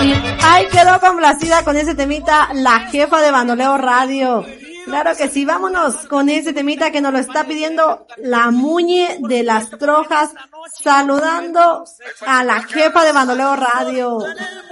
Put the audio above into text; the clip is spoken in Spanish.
Ay, quedó complacida con ese temita la jefa de Bandoleo Radio. Claro que sí, vámonos con ese temita que nos lo está pidiendo la Muñe de las Trojas, saludando a la jefa de Bandoleo Radio.